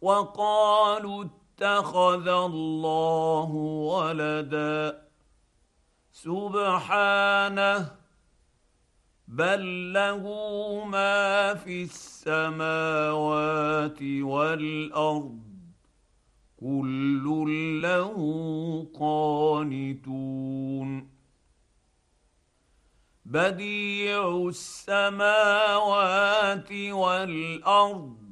وقالوا اتخذ الله ولدا سبحانه بل له ما في السماوات والارض كل له قانتون بديع السماوات والارض